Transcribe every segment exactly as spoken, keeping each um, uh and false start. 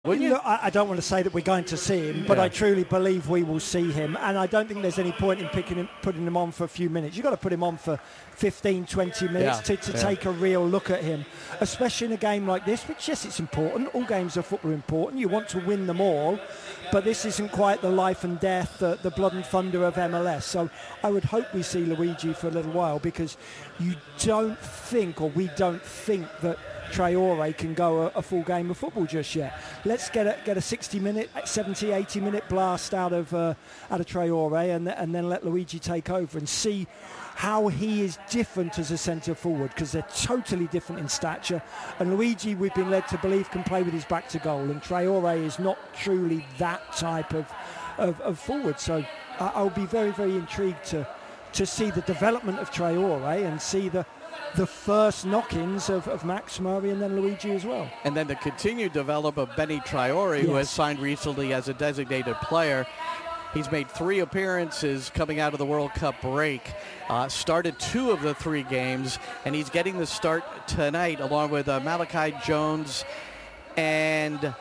Wouldn't you? Look, I, I don't want to say that we're going to see him, but yeah. I truly believe we will see him. And I don't think there's any point in picking him, putting him on for a few minutes. You've got to put him on for fifteen, twenty minutes yeah. to, to yeah. take a real look at him, especially in a game like this, which, yes, it's important. All games of football are important. You want to win them all. But this isn't quite the life and death, the, the blood and thunder of M L S. So I would hope we see Luigi for a little while, because you don't think, or we don't think, that Traore can go a, a full game of football just yet. Let's get a get a sixty minute, seventy, eighty minute blast out of uh, out of Traore, and and then let Luigi take over and see how he is different as a centre forward, because they're totally different in stature. And Luigi, we've been led to believe, can play with his back to goal, and Traore is not truly that type of of, of forward. So I, I'll be very very intrigued to to see the development of Traore and see the the first knock-ins of, of Max Murray and then Luigi as well. And then the continued development of Benny Traore, yes. who has signed recently as a designated player. He's made three appearances coming out of the World Cup break, uh, started two of the three games, and he's getting the start tonight along with uh, Malachi Jones and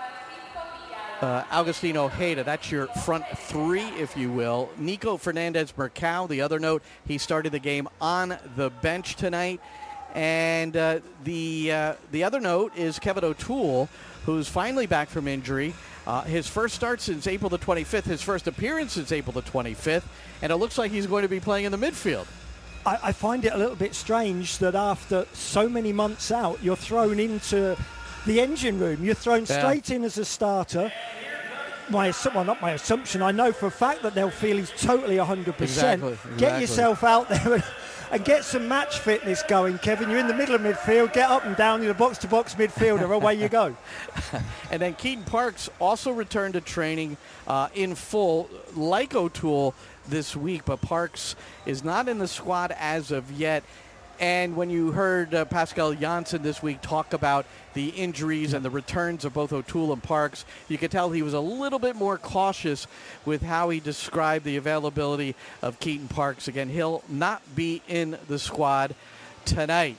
uh, Agustino Ojeda. That's your front three, if you will. Nico Fernandez-Mercado, the other note, he started the game on the bench tonight. And uh, the uh, the other note is Kevin O'Toole, who's finally back from injury. Uh, his first start since April the twenty-fifth, his first appearance since April the twenty-fifth, and it looks like he's going to be playing in the midfield. I, I find it a little bit strange that after so many months out, you're thrown into the engine room. You're thrown yeah. straight in as a starter. My, well, not my assumption. I know for a fact that they'll feel he's totally one hundred percent. Exactly, exactly. Get yourself out there and, and get some match fitness going, Kevin. You're in the middle of midfield. Get up and down. You're a box-to-box midfielder. Away you go. And then Keaton Parks also returned to training uh, in full, like O'Toole, this week. But Parks is not in the squad as of yet. And when you heard uh, Pascal Janssen this week talk about the injuries and the returns of both O'Toole and Parks, you could tell he was a little bit more cautious with how he described the availability of Keaton Parks. Again, he'll not be in the squad tonight.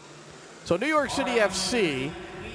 So New York City F C,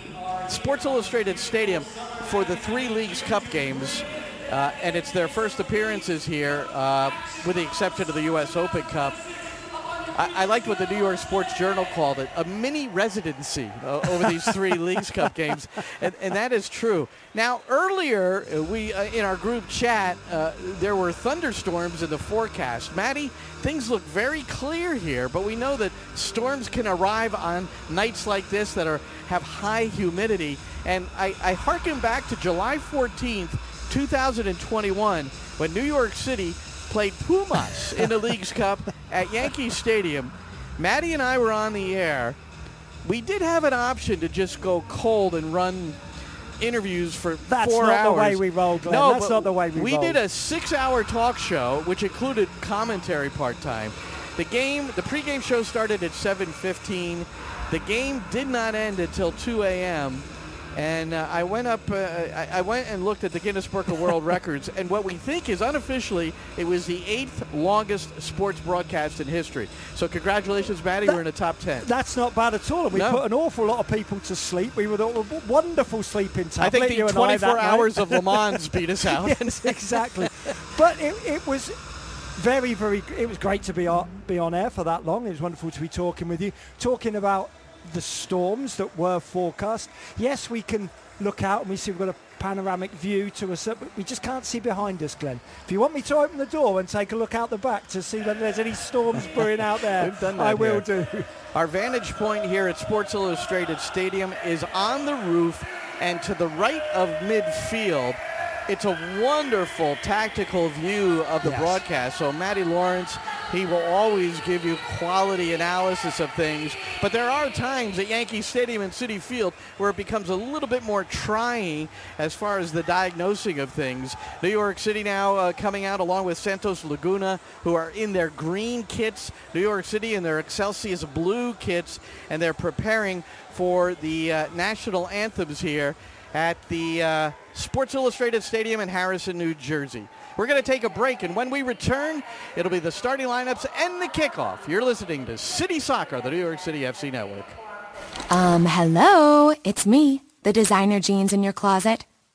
Sports Illustrated Stadium for the three Leagues Cup games, uh, and it's their first appearances here, uh, with the exception of the U S Open Cup. I, I liked what the New York Sports Journal called it, a mini residency uh, over these three Leagues Cup games, and, and that is true. Now, earlier, uh, we uh, in our group chat, uh, there were thunderstorms in the forecast. Maddie, things look very clear here, but we know that storms can arrive on nights like this that are have high humidity, and I, I hearken back to July fourteenth, two thousand twenty-one, when New York City played Pumas in the Leagues Cup at Yankee Stadium. Maddie and I were on the air. We did have an option to just go cold and run interviews for That's four not hours. the way we roll, Glenn. No, That's but not the way we We roll. did a six-hour talk show, which included commentary part-time. The game, the pregame show started at seven fifteen. The game did not end until two a.m., And uh, I went up, uh, I, I went and looked at the Guinness Book of World Records, and what we think is unofficially, it was the eighth longest sports broadcast in history. So congratulations, Maddie, That, we're in the top ten. That's not bad at all. And we No. put an awful lot of people to sleep. We were a wonderful sleeping tablet. I think you the and I twenty-four that hours night. of Le Mans beat us out. Yes, exactly. But it, it was very, very, it was great to be on, be on air for that long. It was wonderful to be talking with you, talking about the storms that were forecast. Yes, we can look out and we see we've got a panoramic view to us, but we just can't see behind us, Glenn. If you want me to open the door and take a look out the back to see whether there's any storms brewing out there, We've done that I will here. do. Our vantage point here at Sports Illustrated Stadium is on the roof and to the right of midfield. It's a wonderful tactical view of the Yes. broadcast. So Matty Lawrence, he will always give you quality analysis of things. But there are times at Yankee Stadium and Citi Field where it becomes a little bit more trying as far as the diagnosing of things. New York City now uh, coming out along with Santos Laguna, who are in their green kits. New York City in their Excelsius blue kits. And they're preparing for the uh, national anthems here at the uh, Sports Illustrated Stadium in Harrison, New Jersey. We're going to take a break, and when we return, it'll be the starting lineups and the kickoff. You're listening to City Soccer, the New York City F C Network. Um, hello, it's me, the designer jeans in your closet.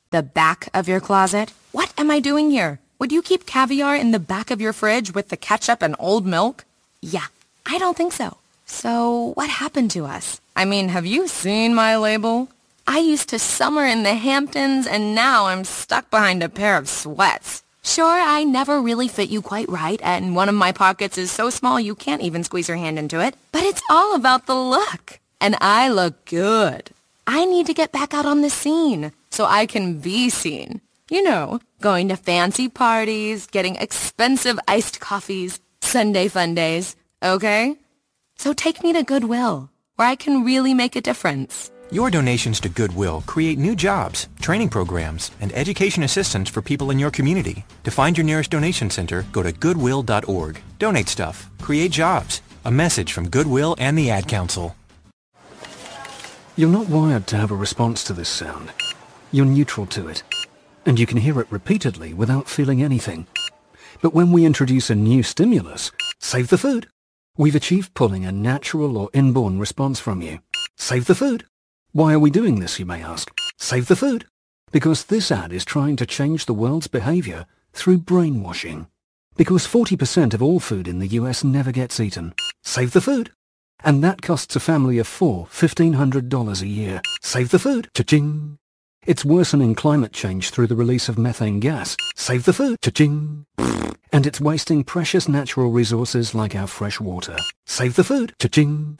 The back of your closet? What am I doing here? Would you keep caviar in the back of your fridge with the ketchup and old milk? Yeah, I don't think so. So what happened to us? I mean, have you seen my label? I used to summer in the Hamptons, and now I'm stuck behind a pair of sweats. Sure, I never really fit you quite right, and one of my pockets is so small you can't even squeeze your hand into it. But it's all about the look. And I look good. I need to get back out on the scene so I can be seen. You know, going to fancy parties, getting expensive iced coffees, Sunday fun days, okay? So take me to Goodwill, where I can really make a difference. Your donations to Goodwill create new jobs, training programs, and education assistance for people in your community. To find your nearest donation center, go to goodwill dot org. Donate stuff. Create jobs. A message from Goodwill and the Ad Council. You're not wired to have a response to this sound. You're neutral to it. And you can hear it repeatedly without feeling anything. But when we introduce a new stimulus, save the food, we've achieved pulling a natural or inborn response from you. Save the food. Why are we doing this, you may ask? Save the food. Because this ad is trying to change the world's behavior through brainwashing. Because forty percent of all food in the U S never gets eaten. Save the food. And that costs a family of four fifteen hundred dollars a year. Save the food. Cha-ching. It's worsening climate change through the release of methane gas. Save the food. Cha-ching. And it's wasting precious natural resources like our fresh water. Save the food. Cha-ching.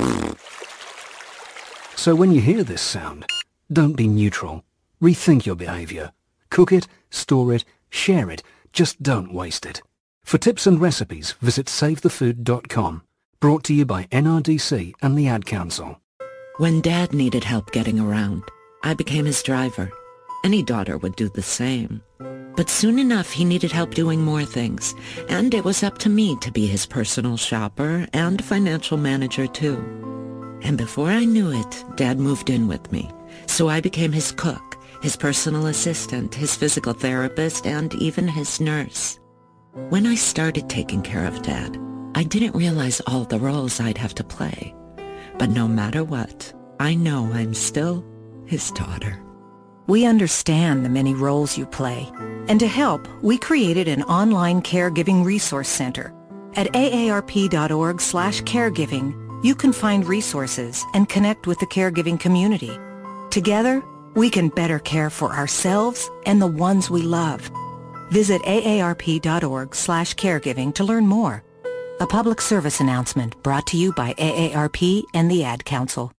So when you hear this sound, don't be neutral. Rethink your behavior. Cook it, store it, share it. Just don't waste it. For tips and recipes, visit save the food dot com. Brought to you by N R D C and the Ad Council. When Dad needed help getting around, I became his driver. Any daughter would do the same. But soon enough, he needed help doing more things, and it was up to me to be his personal shopper and financial manager, too. And before I knew it, Dad moved in with me. So I became his cook, his personal assistant, his physical therapist, and even his nurse. When I started taking care of Dad, I didn't realize all the roles I'd have to play. But no matter what, I know I'm still his daughter. We understand the many roles you play. And to help, we created an online caregiving resource center. At A A R P dot org slash caregiving, you can find resources and connect with the caregiving community. Together, we can better care for ourselves and the ones we love. Visit A A R P dot org slash caregiving to learn more. A public service announcement brought to you by A A R P and the Ad Council.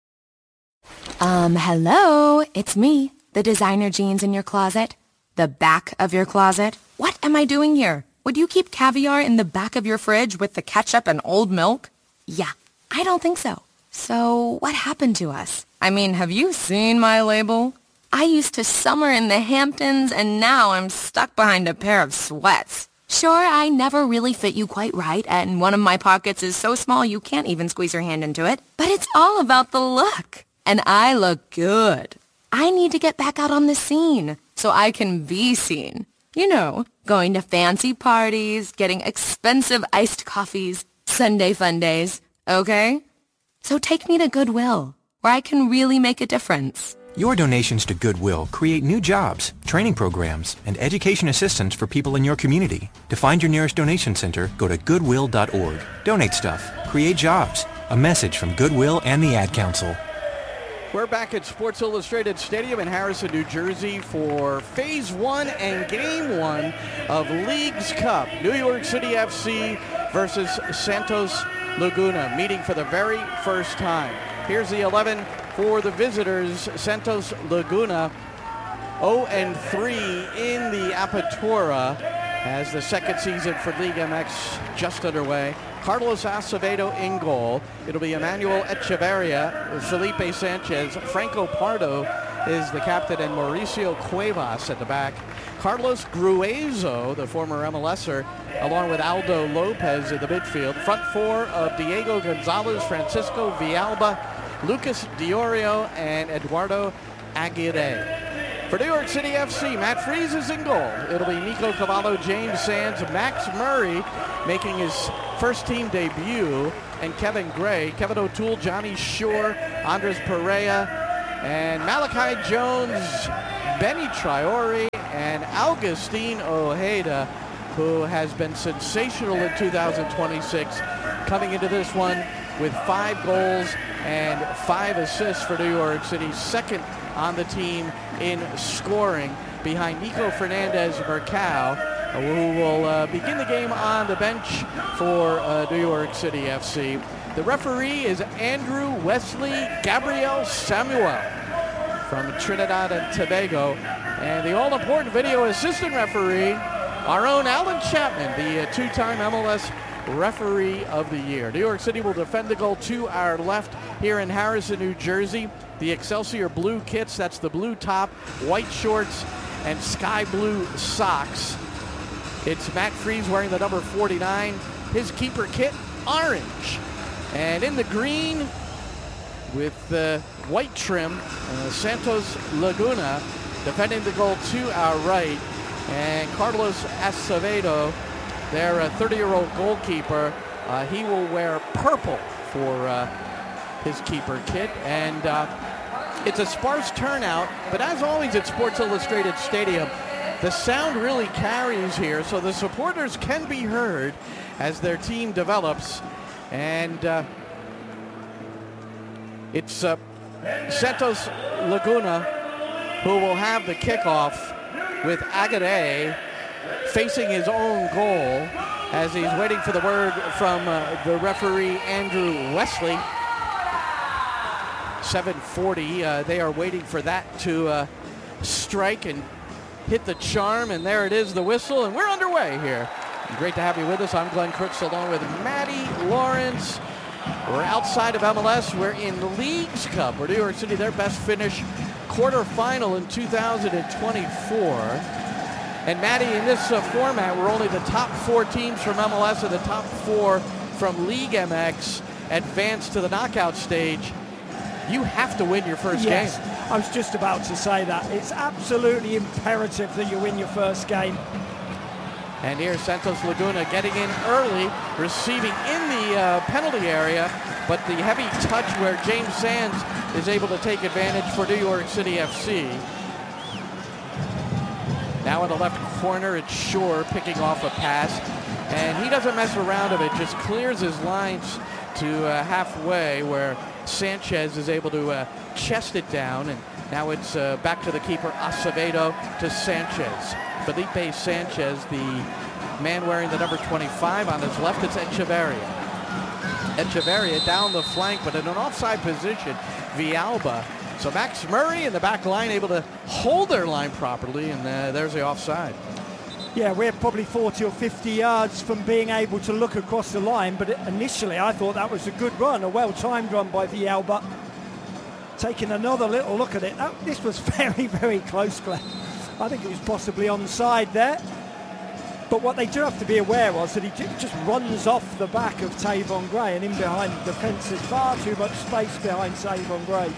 Um, hello, it's me, the designer jeans in your closet. The back of your closet? What am I doing here? Would you keep caviar in the back of your fridge with the ketchup and old milk? Yeah, I don't think so. So what happened to us? I mean, have you seen my label? I used to summer in the Hamptons, and now I'm stuck behind a pair of sweats. Sure, I never really fit you quite right, and one of my pockets is so small you can't even squeeze your hand into it. But it's all about the look. And I look good. I need to get back out on the scene so I can be seen. You know, going to fancy parties, getting expensive iced coffees, Sunday fun days, okay? So take me to Goodwill, where I can really make a difference. Your donations to Goodwill create new jobs, training programs, and education assistance for people in your community. To find your nearest donation center, go to goodwill dot org. Donate stuff. Create jobs. A message from Goodwill and the Ad Council. We're back at Sports Illustrated Stadium in Harrison, New Jersey for Phase one and Game one of Leagues Cup. New York City F C versus Santos Laguna, meeting for the very first time. Here's the eleven for the visitors. Santos Laguna oh and three in the Apertura as the second season for League M X just underway. Carlos Acevedo in goal. It'll be Emmanuel Echeverria, Felipe Sanchez, Franco Pardo is the captain, and Mauricio Cuevas at the back. Carlos Gruezo, the former MLSer, along with Aldo Lopez in the midfield. Front four of Diego Gonzalez, Francisco Villalba, Lucas Diorio, and Eduardo Aguirre. For New York City F C, Matt Freese is in goal. It'll be Nico Cavallo, James Sands, Max Murray making his first team debut, and Kevin Gray, Kevin O'Toole, Johnny Shore, Andres Perea, and Malachi Jones Benny Traore and Augustine Ojeda, who has been sensational in two thousand twenty-six, coming into this one with five goals and five assists for New York City, second on the team in scoring behind Nico Fernandez-Mercado, who will uh, begin the game on the bench for uh, New York City F C. The referee is Andrew Wesley Gabriel Samuel from Trinidad and Tobago. And the all-important video assistant referee, our own Alan Chapman, the uh, two-time M L S Referee of the Year. New York City will defend the goal to our left here in Harrison, New Jersey. The Excelsior blue kits, that's the blue top, white shorts, and sky blue socks. It's Matt Freese wearing the number forty-nine. His keeper kit, orange. And in the green with the white trim, uh, Santos Laguna defending the goal to our right. And Carlos Acevedo, their uh, thirty-year-old goalkeeper, uh, he will wear purple for uh, his keeper kit. And uh, it's a sparse turnout, but as always at Sports Illustrated Stadium, the sound really carries here, so the supporters can be heard as their team develops. And uh, it's uh, Santos Laguna who will have the kickoff with Aguirre facing his own goal as he's waiting for the word from uh, the referee Andrew Wesley. seven forty, uh, they are waiting for that to uh, strike and hit the charm, and there it is, the whistle, and we're underway here. Great to have you with us. I'm Glenn Crooks along with Matty Lawrence. We're outside of M L S. We're in the Leagues Cup, where New York City, their best finish, quarterfinal in two thousand twenty-four. And Matty, in this uh, format, we're only the top four teams from M L S and the top four from League M X advance to the knockout stage. You have to win your first yes, game. I was just about to say that. It's absolutely imperative that you win your first game. And here Santos Laguna getting in early, receiving in the uh, penalty area, but the heavy touch where James Sands is able to take advantage for New York City F C. Now in the left corner, it's Shore picking off a pass, and he doesn't mess around with it, just clears his lines to uh, halfway where Sanchez is able to uh, chest it down, and now it's uh, back to the keeper Acevedo to Sanchez. Felipe Sanchez, the man wearing the number twenty-five. On his left, it's Echeverria. Echeverria down the flank, but in an offside position, Villalba. So Max Murray in the back line able to hold their line properly, and uh, there's the offside. Yeah, we're probably forty or fifty yards from being able to look across the line, but initially I thought that was a good run, a well-timed run by Villalba. Taking another little look at it, that, this was very, very close, Glenn. I think it was possibly onside there. But what they do have to be aware of is that he just runs off the back of Tavon Gray, and in behind the defence is far too much space behind Tavon Gray.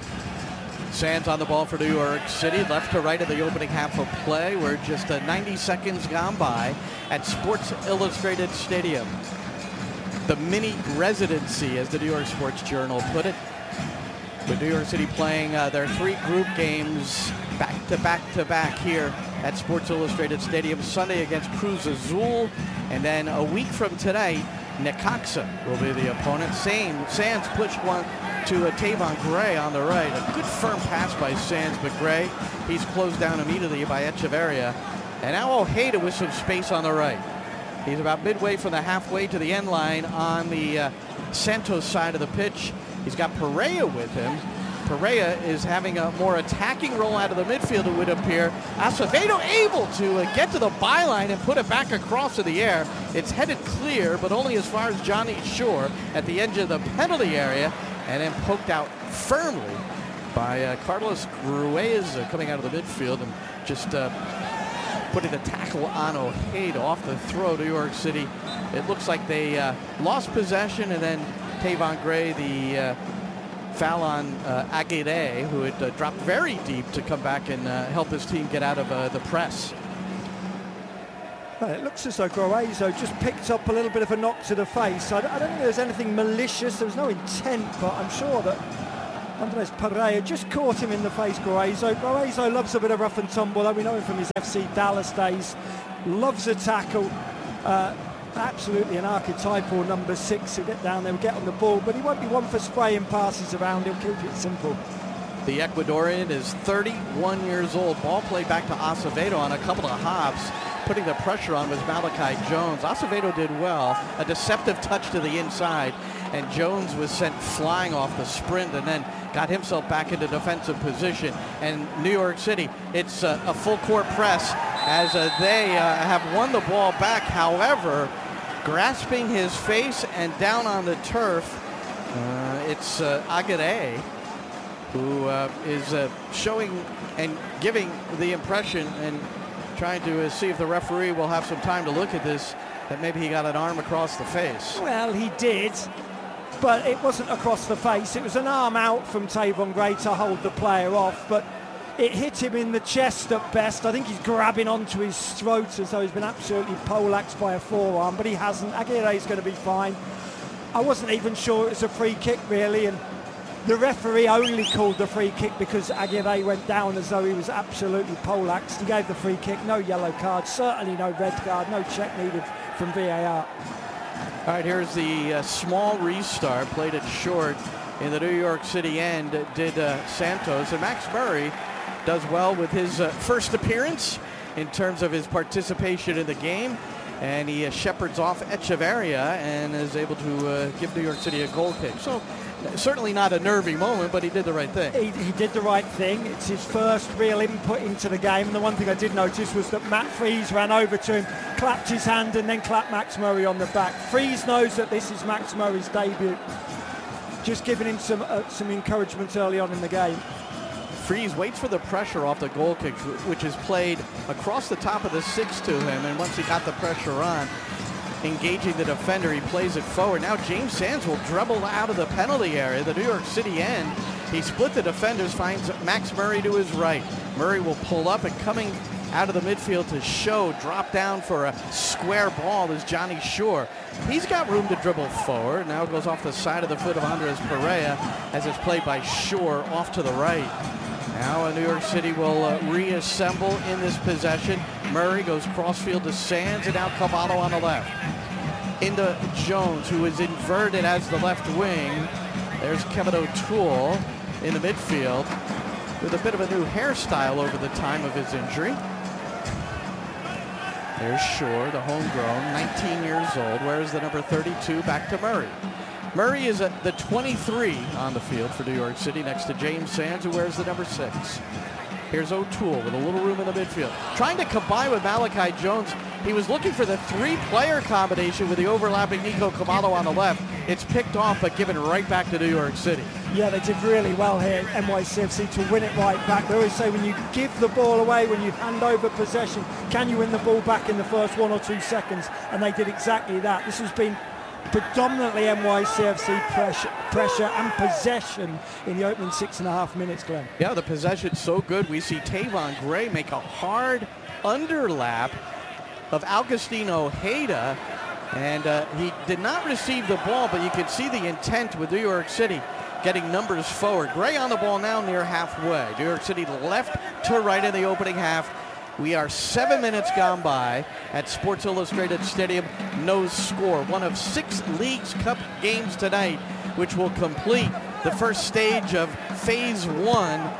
Sands on the ball for New York City, left to right in the opening half of play. We're just uh, ninety seconds gone by at Sports Illustrated Stadium. The mini residency, as the New York Sports Journal put it. With New York City playing uh, their three group games back to back to back here at Sports Illustrated Stadium. Sunday against Cruz Azul, and then a week from tonight, Necaxa will be the opponent. Same, Sands pushed one to uh, Tavon Gray on the right. A good firm pass by Sands, but Gray, he's closed down immediately by Echeverria. And now Ojeda with some space on the right. He's about midway from the halfway to the end line on the uh, Santos side of the pitch. He's got Pereira with him. Pereira is having a more attacking role out of the midfield, it would appear. Acevedo able to uh, get to the byline and put it back across in the air. It's headed clear, but only as far as Johnny Shore at the edge of the penalty area, and then poked out firmly by uh, Carlos Ruiz uh, coming out of the midfield and just uh, putting the tackle on Ojeda off the throw. New York City, it looks like they uh, lost possession, and then Tavon Gray, the uh, foul on uh, Aguirre, who had uh, dropped very deep to come back and uh, help his team get out of uh, the press. Well, it looks as though Gruezo just picked up a little bit of a knock to the face. I don't, I don't think there's anything malicious. There was no intent, but I'm sure that Andres Pereira just caught him in the face, Gruezo. Gruezo loves a bit of rough and tumble, though we know him from his F C Dallas days. Loves a tackle. Uh, absolutely an archetypal number six to get down there and get on the ball, but he won't be one for spraying passes around. He'll keep it simple. The Ecuadorian is thirty-one years old. Ball played back to Acevedo on a couple of hops. Putting the pressure on was Malachi Jones. Acevedo did well. A deceptive touch to the inside, and Jones was sent flying off the sprint and then got himself back into defensive position. And New York City, it's a, a full court press as uh, they uh, have won the ball back. However, grasping his face and down on the turf, uh, it's uh, Aguirre, who uh, is uh, showing and giving the impression and trying to uh, see if the referee will have some time to look at this, that maybe he got an arm across the face. Well, he did, but it wasn't across the face. It was an arm out from Tavon Gray to hold the player off, but it hit him in the chest at best. I think he's grabbing onto his throat as though he's been absolutely poleaxed by a forearm, but he hasn't. Aguirre's going to be fine. I wasn't even sure it was a free kick, really, and the referee only called the free kick because Aguirre went down as though he was absolutely poleaxed. He gave the free kick, no yellow card, certainly no red card, no check needed from V A R. All right, here's the uh, small restart, played it short in the New York City end, did uh, Santos. And Max Murray does well with his uh, first appearance in terms of his participation in the game. And he uh, shepherds off Echeverria and is able to uh, give New York City a goal kick. So certainly not a nervy moment, but he did the right thing. He, he did the right thing. It's his first real input into the game. And the one thing I did notice was that Matt Freese ran over to him, clapped his hand, and then clapped Max Murray on the back. Freese knows that this is Max Murray's debut. Just giving him some uh, some encouragement early on in the game. Freese waits for the pressure off the goal kick, which is played across the top of the six to him, and once he got the pressure on, engaging the defender, he plays it forward. Now James Sands will dribble out of the penalty area, the New York City end. He split the defenders, finds Max Murray to his right. Murray will pull up, and coming out of the midfield to show, drop down for a square ball is Johnny Shore. He's got room to dribble forward. Now it goes off the side of the foot of Andres Pereira as it's played by Shore off to the right. Now uh, New York City will uh, reassemble in this possession. Murray goes crossfield to Sands, and now Cavallo on the left. Into Jones, who is inverted as the left wing. There's Kevin O'Toole in the midfield with a bit of a new hairstyle over the time of his injury. There's Shore, the homegrown, nineteen years old. Where's the number thirty-two? Back to Murray. Murray is at the twenty-three on the field for New York City next to James Sands, who wears the number six. Here's O'Toole with a little room in the midfield. Trying to combine with Malachi Jones. He was looking for the three-player combination with the overlapping Nico Cavallo on the left. It's picked off, but given right back to New York City. Yeah, they did really well here at N Y C F C to win it right back. They always say when you give the ball away, when you hand over possession, can you win the ball back in the first one or two seconds? And they did exactly that. This has been predominantly N Y C F C pressure, pressure and possession in the opening six and a half minutes, Glenn. Yeah, the possession's so good. We see Tavon Gray make a hard underlap of Augustine Ojeda, and uh, he did not receive the ball, but you could see the intent with New York City getting numbers forward. Gray on the ball now near halfway. New York City left to right in the opening half. We are seven minutes gone by at Sports Illustrated Stadium. No score. One of six Leagues Cup games tonight, which will complete the first stage of phase one.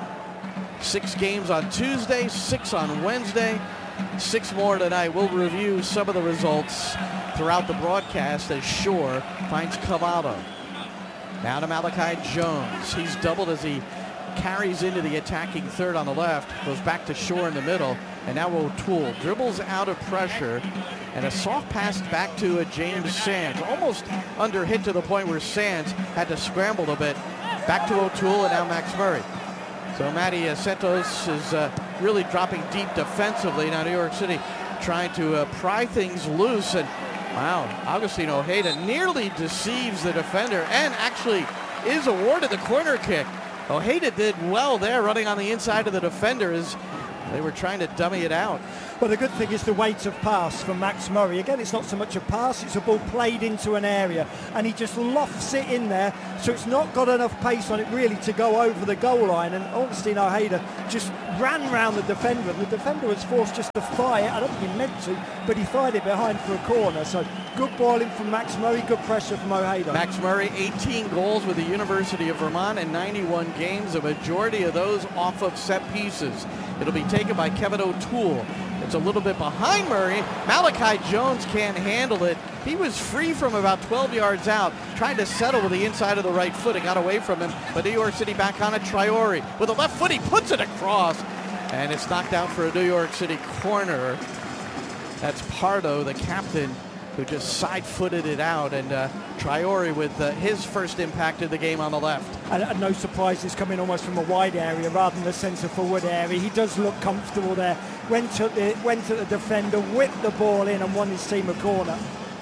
Six games on Tuesday, six on Wednesday, six more tonight. We'll review some of the results throughout the broadcast as Shore finds Cavallo. Now to Malachi Jones. He's doubled as he carries into the attacking third on the left, goes back to Shore in the middle, and now O'Toole dribbles out of pressure, and a soft pass back to a James Sands, almost under hit to the point where Sands had to scramble a bit. Back to O'Toole, and now Max Murray. So Matty Santos is uh, really dropping deep defensively. Now New York City trying to uh, pry things loose, and wow, Augustine Ojeda nearly deceives the defender and actually is awarded the corner kick. Ojeda did well there, running on the inside of the defender as they were trying to dummy it out. Well, the good thing is the weight of pass from Max Murray. Again, it's not so much a pass, it's a ball played into an area, and he just lofts it in there, so it's not got enough pace on it really to go over the goal line. And Augustine Ojeda just ran round the defender, and the defender was forced just to fire it. I don't think he meant to, but he fired it behind for a corner. So good ball in from Max Murray, good pressure from Ojeda. Max Murray, eighteen goals with the University of Vermont in ninety-one games, a majority of those off of set pieces. It'll be taken by Kevin O'Toole. It's a little bit behind Murray. Malachi Jones can't handle it. He was free from about twelve yards out, trying to settle with the inside of the right foot. It got away from him, but New York City back on it. Traore with a left foot, he puts it across, and it's knocked out for a New York City corner. That's Pardo, the captain, who just side-footed it out, and uh, Traore with uh, his first impact of the game on the left. And, and no surprises coming almost from a wide area rather than the centre-forward area. He does look comfortable there. Went at the, went at the defender, whipped the ball in and won his team a corner.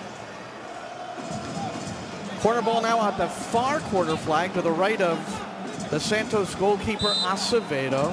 Corner ball now at the far quarter flag to the right of the Santos goalkeeper Acevedo.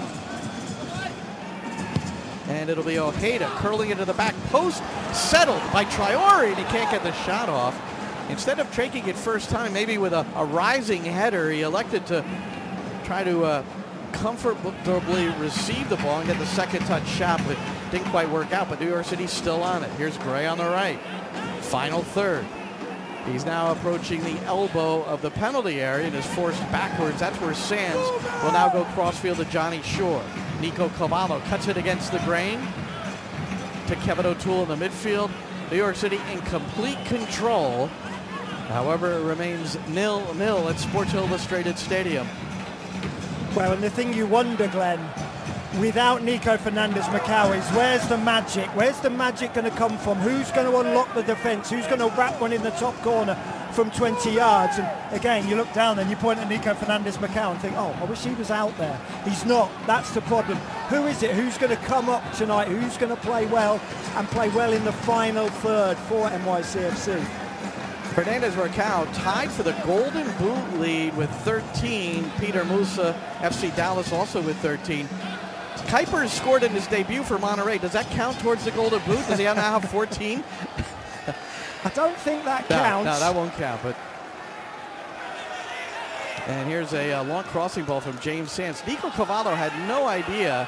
And it'll be Ojeda curling into the back post, settled by Traore, and he can't get the shot off. Instead of taking it first time, maybe with a, a rising header, he elected to try to uh, comfortably receive the ball and get the second touch shot, but didn't quite work out. But New York City's still on it. Here's Gray on the right. Final third. He's now approaching the elbow of the penalty area and is forced backwards. That's where Sands will now go crossfield to Johnny Shore. Nico Cavallo cuts it against the grain to Kevin O'Toole in the midfield. New York City in complete control. However, it remains nil nil at Sports Illustrated Stadium. Well, and the thing you wonder, Glenn, without Nico Fernandez-Macau is where's the magic? Where's the magic going to come from? Who's going to unlock the defence? Who's going to wrap one in the top corner from twenty yards? And again, you look down and you point at Nico Fernandez-Macau and think, oh, I wish he was out there. He's not. That's the problem. Who is it? Who's going to come up tonight? Who's going to play well and play well in the final third for N Y C F C? Fernandez-Macau tied for the Golden Boot lead with thirteen. Peter Musa, F C Dallas, also with thirteen. Kuiper scored in his debut for Monterrey. Does that count towards the Golden Boot? Does he now have fourteen? I don't think that no, counts. No, that won't count. But and here's a uh, long crossing ball from James Sands. Nico Cavallo had no idea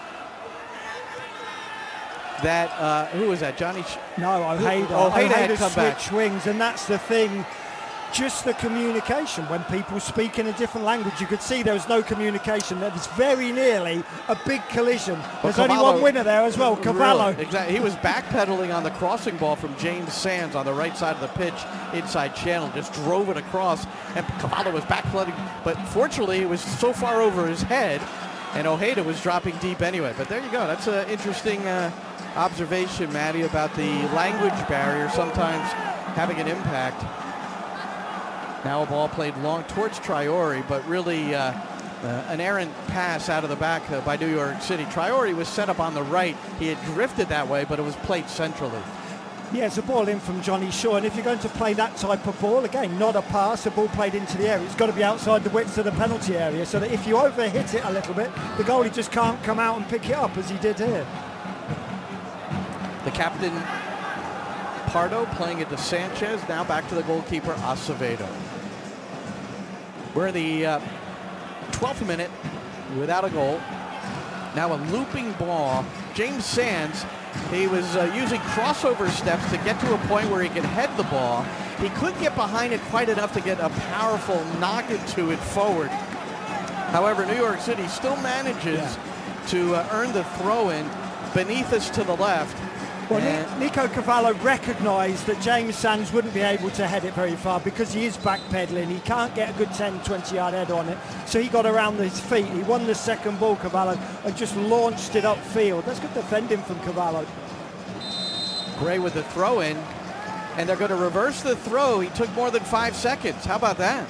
that, uh, who was that, Johnny? Sh- no, Ojeda. Ojeda had come switch back. wings, and that's the thing. Just the communication. When people speak in a different language, you could see there was no communication. There was very nearly a big collision. Well, There's Cavallo, only one winner there as well, Cavallo. Really, exactly. He was backpedaling on the crossing ball from James Sands on the right side of the pitch, inside channel, just drove it across, and Cavallo was backpedaling. But fortunately, it was so far over his head, and Ojeda was dropping deep anyway. But there you go. That's an interesting uh, observation, Maddie, about the language barrier sometimes having an impact. Now a ball played long towards Traore, but really uh, uh, an errant pass out of the back uh, by New York City. Traore was set up on the right. He had drifted that way, but it was played centrally. Yeah, it's a ball in from Johnny Shaw, and if you're going to play that type of ball, again, not a pass, a ball played into the area, it's got to be outside the width of the penalty area, so that if you overhit it a little bit, the goalie just can't come out and pick it up as he did here. The captain, Pardo, playing it to Sanchez, now back to the goalkeeper, Acevedo. We're in the uh, twelfth minute without a goal. Now a looping ball. James Sands, he was uh, using crossover steps to get to a point where he could head the ball. He couldn't get behind it quite enough to get a powerful knock into it forward. However, New York City still manages yeah. to uh, earn the throw-in beneath us to the left. Well, and Nico Cavallo recognised that James Sands wouldn't be able to head it very far because he is backpedaling. He can't get a good ten, twenty yard head on it. So he got around his feet. He won the second ball, Cavallo, and just launched it upfield. That's good defending from Cavallo. Gray with the throw in, and they're going to reverse the throw. He took more than five seconds. How about that?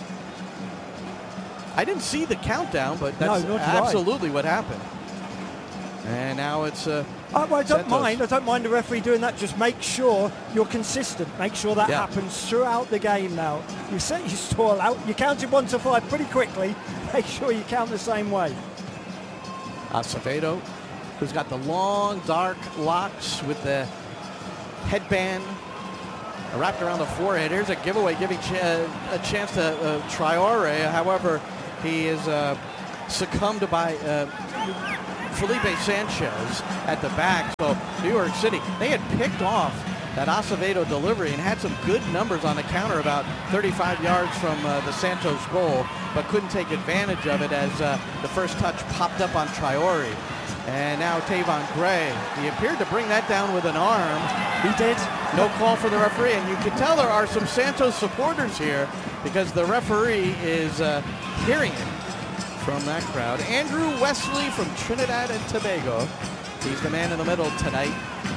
I didn't see the countdown, but that's no, absolutely what happened. And now it's uh, Oh, well, I don't mind. I don't mind the referee doing that. Just make sure you're consistent. Make sure that yeah. happens throughout the game now. You set your stall out. You counted one to five pretty quickly. Make sure you count the same way. Acevedo who's got the long, dark locks with the headband wrapped around the forehead. Here's a giveaway, giving ch- uh, a chance to uh, Traore. However, he is uh, succumbed by uh, Felipe Sanchez at the back. So New York City, they had picked off that Acevedo delivery and had some good numbers on the counter about thirty-five yards from uh, the Santos goal, but couldn't take advantage of it as uh, the first touch popped up on Traore. And now Tavon Gray, he appeared to bring that down with an arm. He did. No call for the referee, and you can tell there are some Santos supporters here because the referee is uh, hearing it from that crowd. Andrew Wesley from Trinidad and Tobago. He's the man in the middle tonight.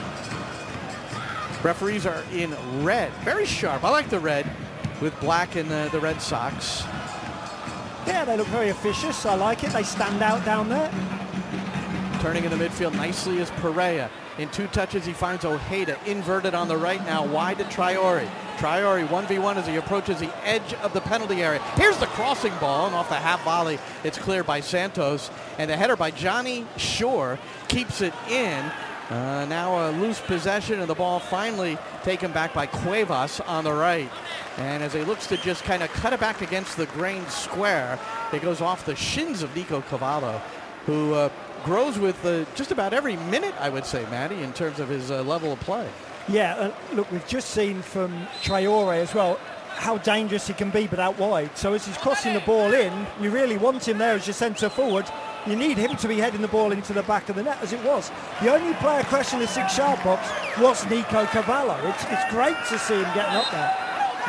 Referees are in red, very sharp. I like the red with black and the, the Red Sox. Yeah, they look very officious. I like it. They stand out down there. Turning in the midfield nicely is Pereira. In two touches, he finds Ojeda inverted on the right now, wide to Traore. Traore one v one as he approaches the edge of the penalty area. Here's the crossing ball, and off the half volley, it's cleared by Santos. And the header by Johnny Shore keeps it in. Uh, now a loose possession, and the ball finally taken back by Cuevas on the right. And as he looks to just kind of cut it back against the grain square, it goes off the shins of Nico Cavallo, who uh, grows with uh, just about every minute, I would say, Maddie, in terms of his uh, level of play. Yeah, uh, look, we've just seen from Traore as well how dangerous he can be, but out wide. So as he's crossing the ball in, you really want him there as your centre forward. You need him to be heading the ball into the back of the net, as it was. The only player crashing the six-yard box was Nico Cavallo. It's, it's great to see him getting up there.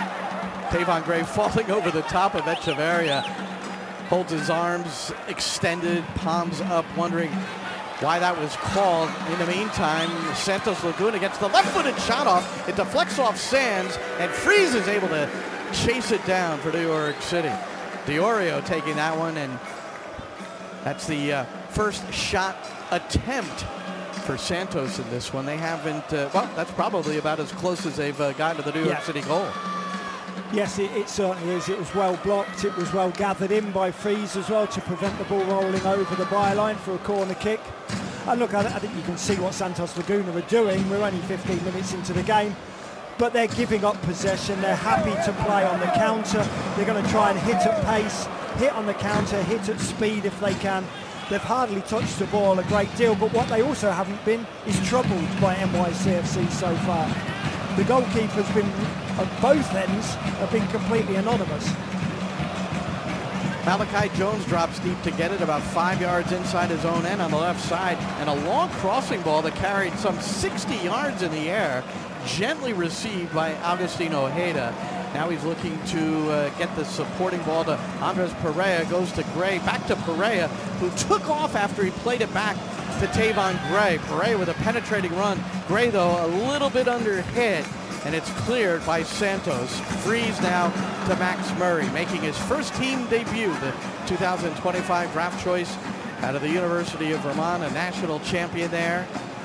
Tavon Gray falling over the top of Echeverria. Holds his arms extended, palms up, wondering why that was called. In the meantime, Santos Laguna gets the left-footed shot off. It deflects off Sands, and Freeze is able to chase it down for New York City. Diorio taking that one, and that's the uh, first shot attempt for Santos in this one. They haven't, uh, well, that's probably about as close as they've uh, gotten to the New York yeah. City goal. Yes, it, it certainly is. It was well blocked. It was well gathered in by Freeze as well to prevent the ball rolling over the byline for a corner kick. And look, I, I think you can see what Santos Laguna are doing. We're only fifteen minutes into the game, but they're giving up possession. They're happy to play on the counter. They're going to try and hit at pace, hit on the counter, hit at speed if they can. They've hardly touched the ball a great deal, but what they also haven't been is troubled by N Y C F C so far. The goalkeeper's been, at both ends, have been completely anonymous. Malachi Jones drops deep to get it about five yards inside his own end on the left side, and a long crossing ball that carried some sixty yards in the air, gently received by Agustin Ojeda. Now he's looking to uh, get the supporting ball to Andres Pereira, goes to Gray, back to Pereira, who took off after he played it back to Tavon Gray. Pereira with a penetrating run. Gray, though, a little bit under hit, and it's cleared by Santos. Freeze now to Max Murray, making his first team debut, the two thousand twenty-five draft choice out of the University of Vermont, a national champion there.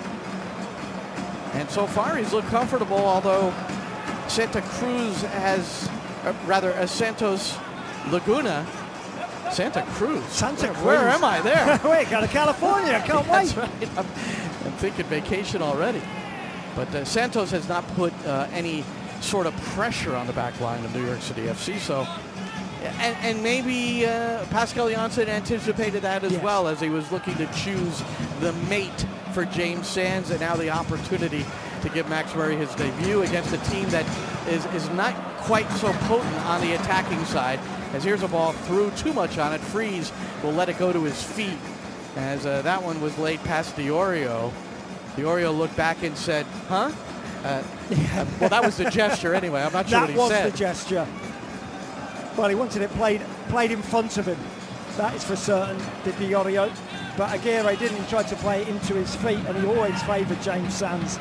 And so far he's looked comfortable, although Santa Cruz has, uh, rather, as Santos Laguna, Santa Cruz. Santa Cruz. Where am I there? Wait, go to California. I can't wait. That's right. I'm, I'm thinking vacation already. But uh, Santos has not put uh, any sort of pressure on the back line of New York City F C. So, and, and maybe uh, Pascal Janssen anticipated that as yes. well, as he was looking to choose the mate for James Sands, and now the opportunity to give Max Murray his debut against a team that is, is not quite so potent on the attacking side. As here's a ball through too much on it. Freeze will let it go to his feet, as uh, that one was laid past Diorio. Diorio looked back and said, huh? Uh, uh, well, that was the gesture anyway. I'm not sure what he said. That was the gesture. Well, he wanted it played played in front of him. That is for certain, did Diorio. But Aguirre didn't. He tried to play it into his feet, and he always favoured James Sands.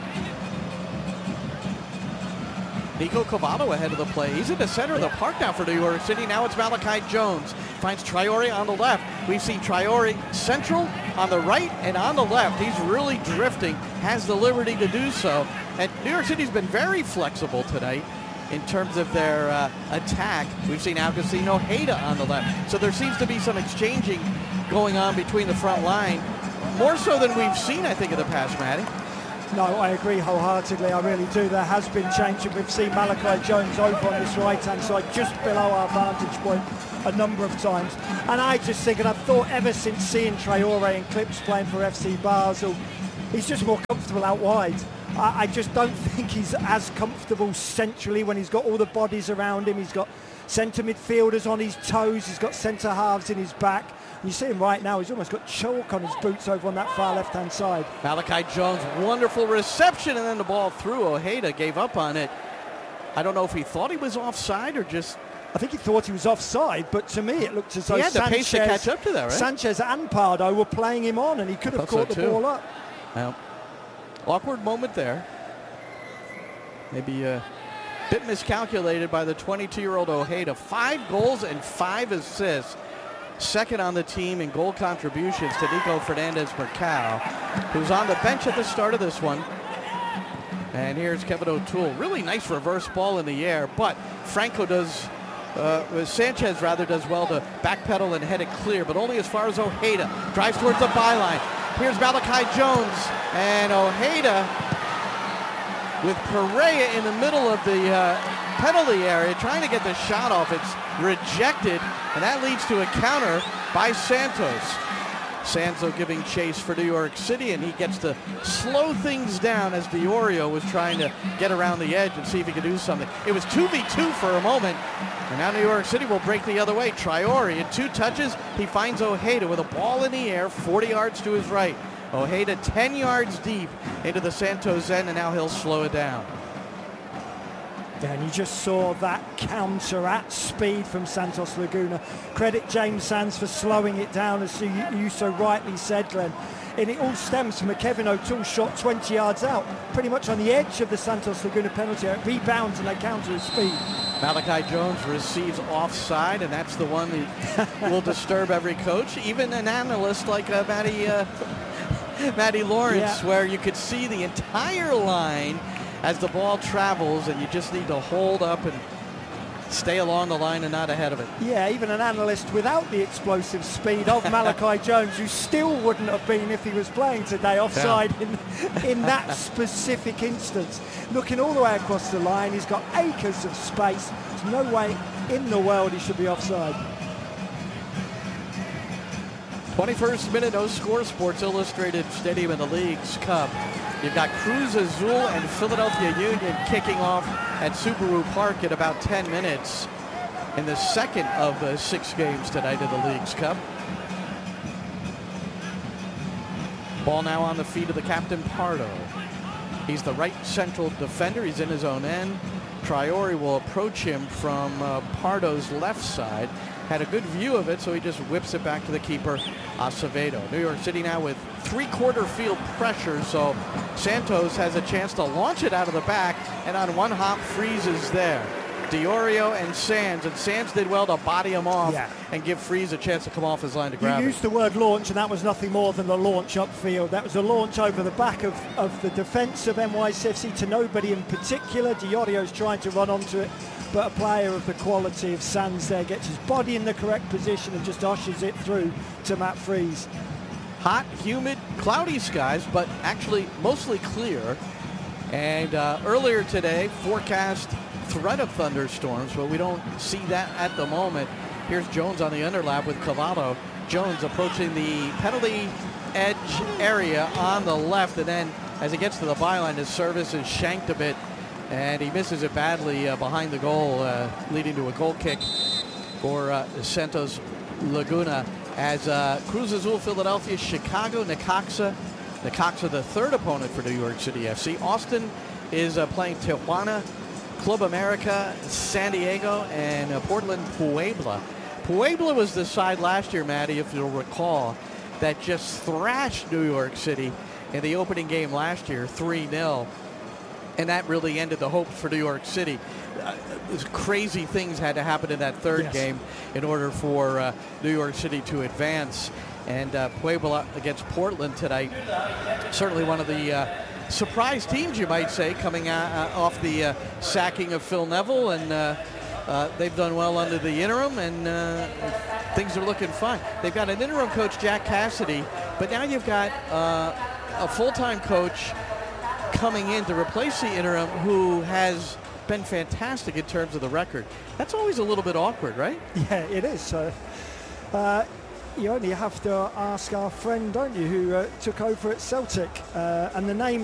Nico Cavallo ahead of the play. He's in the center of the park now for New York City. Now it's Malachi Jones. Finds Traore on the left. We've seen Traore central on the right and on the left. He's really drifting, has the liberty to do so. And New York City's been very flexible tonight in terms of their uh, attack. We've seen Agustin Ojeda on the left. So there seems to be some exchanging going on between the front line. more so than we've seen, I think, in the past, Matty. No, I agree wholeheartedly. I really do. There has been change, and we've seen Malachi Jones over on this right-hand side, just below our vantage point, a number of times. And I just think, and I've thought ever since seeing Traore and Clips playing for F C Basel, he's just more comfortable out wide. I, I just don't think he's as comfortable centrally when he's got all the bodies around him. He's got centre midfielders on his toes. He's got centre halves in his back. You see him right now, he's almost got chalk on his boots over on that far left-hand side. Malachi Jones, wonderful reception, and then the ball through. Ojeda gave up on it. I don't know if he thought he was offside or just... I think he thought he was offside, but to me it looked as though he had the Sanchez, pace to catch up to that, right? Sanchez and Pardo were playing him on, and he could have caught so the ball up. Well, awkward moment there. Maybe a bit miscalculated by the twenty-two-year-old Ojeda. Five goals and five assists. Second on the team in goal contributions to Nico Fernandez-Mercado, who's on the bench at the start of this one. And here's Kevin O'Toole. Really nice reverse ball in the air, but Franco does, uh, Sanchez rather does well to backpedal and head it clear, but only as far as Ojeda. Drives towards the byline. Here's Malachi Jones, and Ojeda with Pereira in the middle of the uh, penalty area, trying to get the shot off. It's rejected, and that leads to a counter by Santos. Sanzo giving chase for New York City, and he gets to slow things down as Diorio was trying to get around the edge and see if he could do something. It was two v two for a moment, and now New York City will break the other way. Traore, in two touches, he finds Ojeda with a ball in the air, forty yards to his right. Ojeda ten yards deep into the Santos end, and now he'll slow it down. Yeah, and you just saw that counter at speed from Santos Laguna. Credit James Sands for slowing it down, as you, you so rightly said, Glenn. And it all stems from a Kevin O'Toole shot twenty yards out, pretty much on the edge of the Santos Laguna penalty area. It rebounds and they counter his speed. Malachi Jones receives offside, and that's the one that will disturb every coach, even an analyst like uh, Matty, uh, Matty Lawrence, yeah. Where you could see the entire line as the ball travels, and you just need to hold up and stay along the line and not ahead of it. Yeah, even an analyst without the explosive speed of Malachi Jones, who still wouldn't have been if he was playing today, offside yeah. in, in that specific instance. Looking all the way across the line, he's got acres of space. There's no way in the world he should be offside. twenty-first minute, no score, Sports Illustrated Stadium in the League's Cup. You've got Cruz Azul and Philadelphia Union kicking off at Subaru Park in about ten minutes in the second of the six games tonight in the League's Cup. Ball now on the feet of the captain, Pardo. He's the right central defender. He's in his own end. Traore will approach him from uh, Pardo's left side. Had a good view of it, so he just whips it back to the keeper, Acevedo. New York City now with three-quarter field pressure, so Santos has a chance to launch it out of the back, and on one hop freezes there. Diorio and Sands, and Sands did well to body him off yeah. and give Freeze a chance to come off his line to grab You it. used the word launch, and that was nothing more than a launch upfield. That was a launch over the back of, of the defence of N Y C F C to nobody in particular. Diorio's trying to run onto it, but a player of the quality of Sands there gets his body in the correct position and just ushers it through to Matt Freeze. Hot, humid, cloudy skies, but actually mostly clear. And uh, earlier today, forecast threat of thunderstorms, but we don't see that at the moment. Here's Jones on the underlap with Cavallo. Jones approaching the penalty edge area on the left, and then as he gets to the byline, his service is shanked a bit, and he misses it badly uh, behind the goal, uh, leading to a goal kick for uh, Santos Laguna. As uh, Cruz Azul, Philadelphia, Chicago, Necaxa. Necaxa, the third opponent for New York City F C. Austin is uh, playing Tijuana, Club America, San Diego, and uh, Portland, Puebla. Puebla was the side last year, Matty, if you'll recall, that just thrashed New York City in the opening game last year, three nil. And that really ended the hopes for New York City. Uh, crazy things had to happen in that third yes. game in order for uh, New York City to advance. And uh, Puebla against Portland tonight, certainly one of the uh, surprise teams, you might say, coming uh, off the uh, sacking of Phil Neville. And uh, uh, they've done well under the interim, and uh, things are looking fine. They've got an interim coach, Jack Cassidy, But now you've got uh, a full-time coach coming in to replace the interim who has been fantastic in terms of the record. That's always a little bit awkward, right? Yeah, it is. So, uh, you only have to ask our friend, don't you, who uh, took over at Celtic, uh, and the name